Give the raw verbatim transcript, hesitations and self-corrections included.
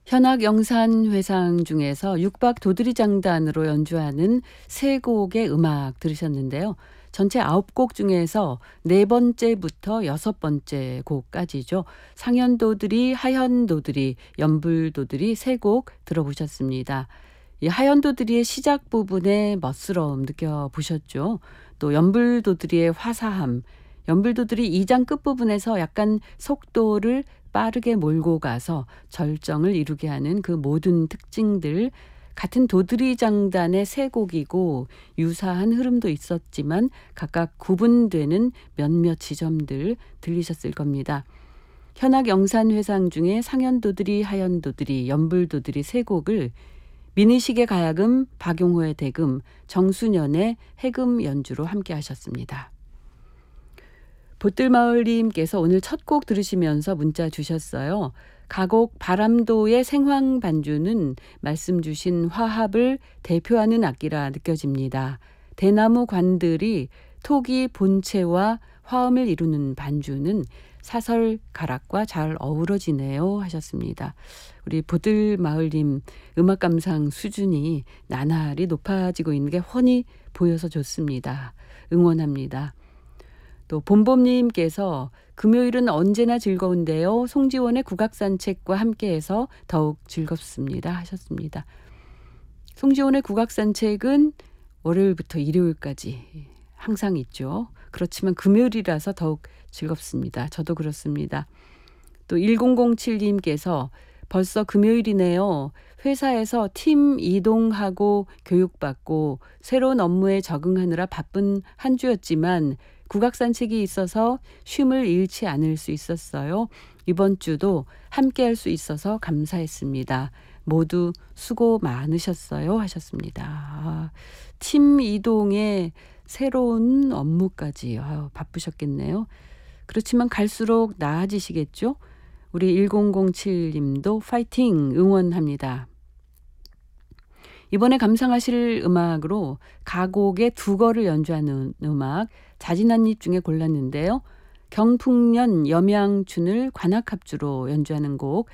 현악 영산회상 중에서 육박 도드리장단으로 연주하는 세 곡의 음악 들으셨는데요. 전체 아홉 곡 중에서 네 번째부터 여섯 번째 곡까지죠. 상현도드리, 하현도드리, 연불도드리 세 곡 들어보셨습니다. 이 하현도드리의 시작 부분의 멋스러움 느껴보셨죠? 또 연불도드리의 화사함, 연불도들이 이 장 끝부분에서 약간 속도를 빠르게 몰고 가서 절정을 이루게 하는 그 모든 특징들, 같은 도드리 장단의 세 곡이고 유사한 흐름도 있었지만 각각 구분되는 몇몇 지점들 들리셨을 겁니다. 현악 영산회상 중에 상현도드리, 하현도드리, 연불도드리 세 곡을 민의식의 가야금, 박용호의 대금, 정수년의 해금 연주로 함께 하셨습니다. 보뜰마을님께서 오늘 첫 곡 들으시면서 문자 주셨어요. 가곡 바람도의 생황 반주는 말씀 주신 화합을 대표하는 악기라 느껴집니다. 대나무 관들이 토기 본체와 화음을 이루는 반주는 사설 가락과 잘 어우러지네요 하셨습니다. 우리 보들마을님 음악 감상 수준이 나날이 높아지고 있는 게 훤히 보여서 좋습니다. 응원합니다. 또 봄봄님께서 금요일은 언제나 즐거운데요. 송지원의 국악산책과 함께해서 더욱 즐겁습니다 하셨습니다. 송지원의 국악산책은 월요일부터 일요일까지 항상 있죠. 그렇지만 금요일이라서 더욱 즐겁습니다. 저도 그렇습니다. 또 천칠님께서 벌써 금요일이네요. 회사에서 팀 이동하고 교육받고 새로운 업무에 적응하느라 바쁜 한 주였지만 국악산책이 있어서 쉼을 잃지 않을 수 있었어요. 이번 주도 함께 할 수 있어서 감사했습니다. 모두 수고 많으셨어요 하셨습니다. 아, 팀 이동에 새로운 업무까지 아유, 바쁘셨겠네요. 그렇지만 갈수록 나아지시겠죠? 우리 천칠님도 파이팅 응원합니다. 이번에 감상하실 음악으로 가곡의 두거를 연주하는 음악 자진한입 중에 골랐는데요. 경풍년 염양춘을 관악합주로 연주하는 곡